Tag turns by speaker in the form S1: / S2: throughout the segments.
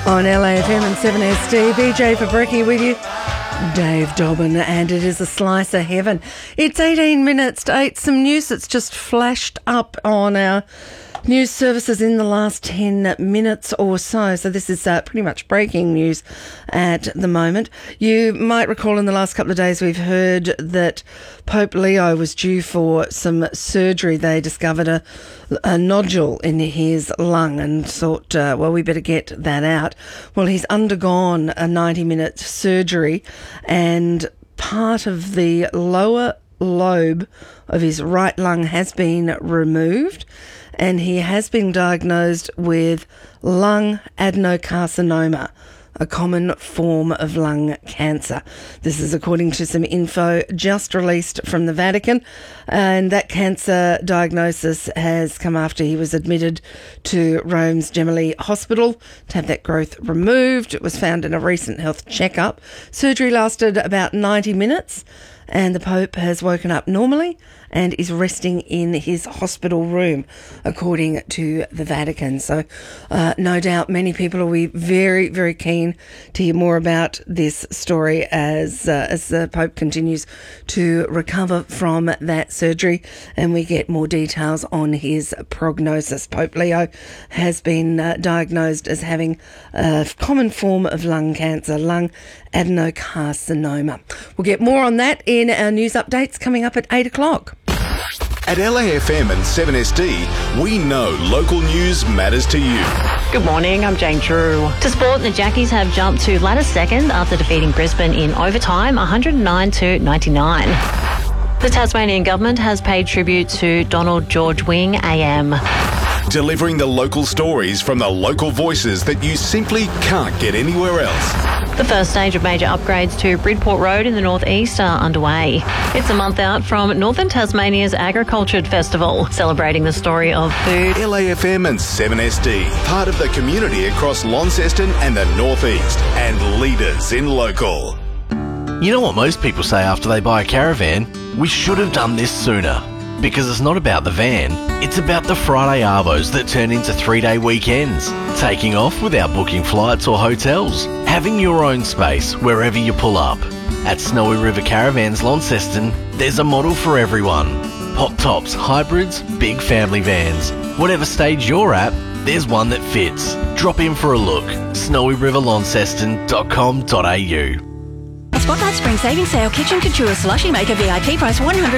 S1: On LAFM and 7SD, BJ Fabricki with you, Dave Dobbin, and it is a slice of heaven. It's 18 minutes to 8. Some news that's just flashed up on our news services in the last 10 minutes or so. So this is pretty much breaking news at the moment. You might recall in the last couple of days we've heard that Pope Leo was due for some surgery. They discovered a nodule in his lung and thought, well, we better get that out. Well, he's undergone a 90-minute surgery and part of the lower lobe of his right lung has been removed, and he has been diagnosed with lung adenocarcinoma, a common form of lung cancer. This is according to some info just released from the Vatican, and that cancer diagnosis has come after he was admitted to Rome's Gemelli Hospital to have that growth removed. It was found in a recent health checkup. Surgery lasted about 90 minutes, and the Pope has woken up normally and is resting in his hospital room, according to the Vatican. So no doubt many people will be very, very keen to hear more about this story as the Pope continues to recover from that surgery and we get more details on his prognosis. Pope Leo has been diagnosed as having a common form of lung cancer, lung adenocarcinoma. We'll get more on that in our news updates coming up at 8 o'clock.
S2: At LAFM and 7SD, we know local news matters to you.
S3: Good morning, I'm Jane Drew. To sport, the Jackies have jumped to ladder second after defeating Brisbane in overtime, 109-99. The Tasmanian government has paid tribute to Donald George Wing AM.
S2: Delivering the local stories from the local voices that you simply can't get anywhere else.
S3: The first stage of major upgrades to Bridport Road in the northeast are underway. It's a month out from Northern Tasmania's Agriculture Festival, celebrating the story of food.
S2: LAFM and 7SD, part of the community across Launceston and the northeast, and leaders in local.
S4: You know what most people say after they buy a caravan? We should have done this sooner. Because it's not about the van, it's about the Friday arvos that turn into 3-day weekends. Taking off without booking flights or hotels. Having your own space wherever you pull up. At Snowy River Caravans Launceston, there's a model for everyone. Pop tops, hybrids, big family vans. Whatever stage you're at, there's one that fits. Drop in for a look. snowyriverlaunceston.com.au.
S5: Spotlight Spring Savings Sale Kitchen Couture Slushy Maker VIP price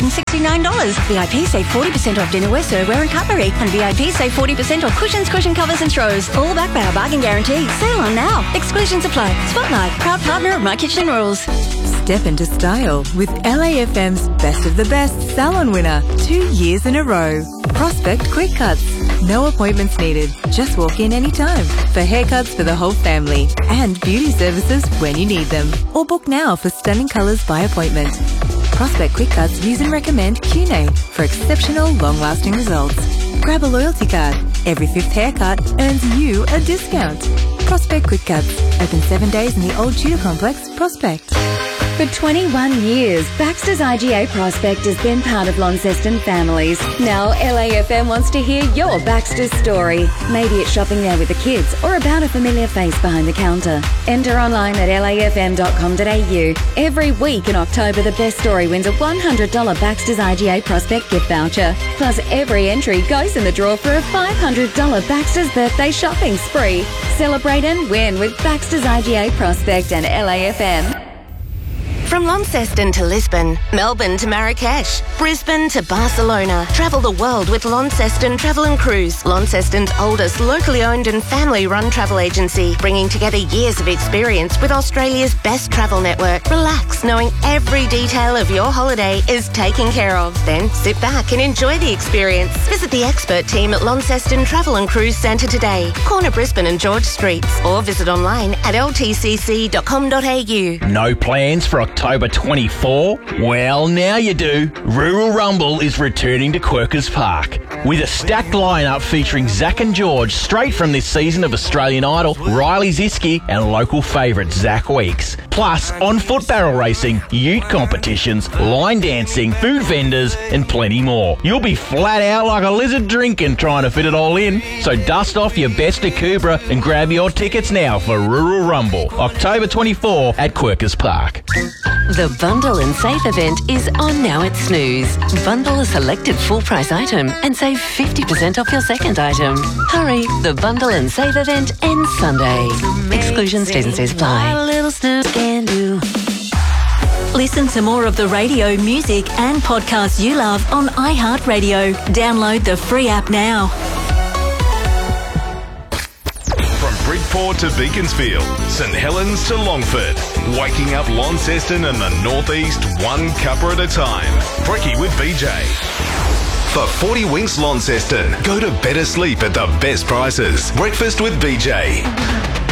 S5: $169. VIP save 40% off dinnerware, serveware and cutlery. And VIP save 40% off cushions, cushion covers and throws. All backed by our bargain guarantee. Sale on now. Exclusions apply. Spotlight, proud partner of My Kitchen Rules.
S6: Step into style with LAFM's Best of the Best salon winner 2 years in a row. Prospect Quick Cuts. No appointments needed. Just walk in anytime. For haircuts for the whole family. And beauty services when you need them. Or book now for stunning colours by appointment. Prospect Quick Cuts use and recommend QNA for exceptional long-lasting results. Grab a loyalty card. Every 5th haircut earns you a discount. Prospect Quick Cuts. Open 7 days in the Old Tudor Complex, Prospect.
S7: For 21 years, Baxter's IGA Prospect has been part of Launceston families. Now LAFM wants to hear your Baxter's story. Maybe it's shopping there with the kids or about a familiar face behind the counter. Enter online at lafm.com.au. Every week in October, the best story wins a $100 Baxter's IGA Prospect gift voucher. Plus, every entry goes in the draw for a $500 Baxter's birthday shopping spree. Celebrate and win with Baxter's IGA Prospect and LAFM.
S5: From Launceston to Lisbon, Melbourne to Marrakesh, Brisbane to Barcelona. Travel the world with Launceston Travel and Cruise, Launceston's oldest locally owned and family-run travel agency, bringing together years of experience with Australia's best travel network. Relax, knowing every detail of your holiday is taken care of. Then sit back and enjoy the experience. Visit the expert team at Launceston Travel and Cruise Centre today, corner Brisbane and George Streets, or visit online at ltcc.com.au.
S8: No plans for October 24? Well, now you do. Rural Rumble is returning to Quirkers Park with a stacked lineup featuring Zach and George straight from this season of Australian Idol, Riley Ziski and local favourite Zach Weeks. Plus, on-foot barrel racing, ute competitions, line dancing, food vendors, and plenty more. You'll be flat out like a lizard drinking trying to fit it all in. So dust off your best Akubra and grab your tickets now for Rural Rumble, October 24 at Quirkers Park.
S9: The Bundle and Save event is on now at Snooze. Bundle a selected full-price item and save 50% off your second item. Hurry, the Bundle and Save event ends Sunday. Exclusions, T's and C's apply.
S10: Listen to more of the radio, music and podcasts you love on iHeartRadio. Download the free app now.
S2: From Bridport to Beaconsfield, St Helens to Longford, waking up Launceston and the Northeast one cuppa at a time. Brekkie with BJ. For 40 Winks Launceston, go to better sleep at the best prices. Breakfast with BJ.